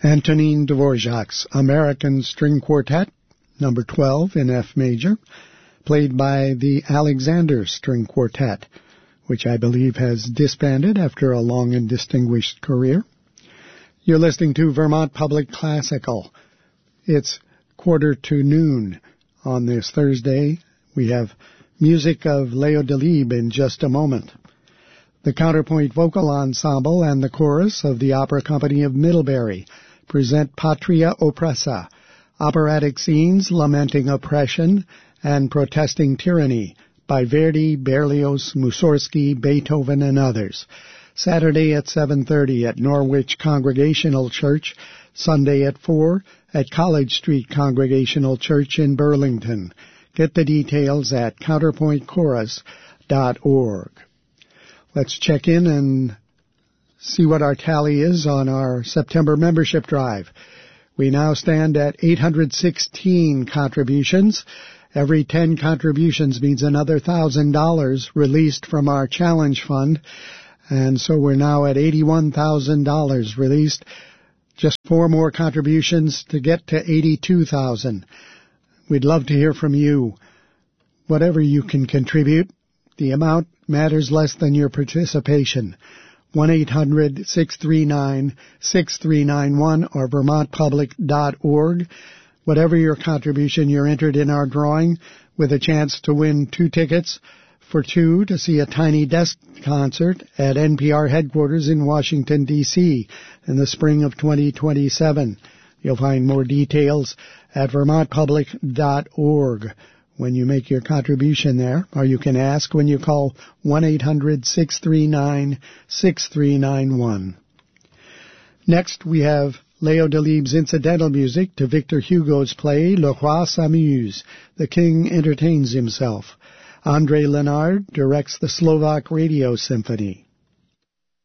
Antonin Dvorak's American String Quartet, number 12 in F major, played by the Alexander String Quartet, which I believe has disbanded after a long and distinguished career. You're listening to Vermont Public Classical. It's 12:45 on this Thursday. We have music of Leo Delibes in just a moment. The Counterpoint Vocal Ensemble and the chorus of the Opera Company of Middlebury present Patria Oppressa, operatic scenes lamenting oppression and protesting tyranny by Verdi, Berlioz, Mussorgsky, Beethoven, and others. Saturday at 7:30 at Norwich Congregational Church, Sunday at 4 at College Street Congregational Church in Burlington. Get the details at counterpointchorus.org. Let's check in and see what our tally is on our September membership drive. We now stand at 816 contributions. Every 10 contributions means another $1,000 released from our challenge fund. And so we're now at $81,000 released. Just 4 more contributions to get to 82,000. We'd love to hear from you. Whatever you can contribute, the amount matters less than your participation. 1-800-639-6391 or vermontpublic.org. Whatever your contribution, you're entered in our drawing with a chance to win 2 tickets for 2 to see a Tiny Desk concert at NPR headquarters in Washington, D.C. in the spring of 2027. You'll find more details at vermontpublic.org when you make your contribution there, or you can ask when you call 1-800-639-6391. Next, we have Leo Delibes' incidental music to Victor Hugo's play Le Roi s'amuse, The King Entertains Himself. André Lenard directs the Slovak Radio Symphony.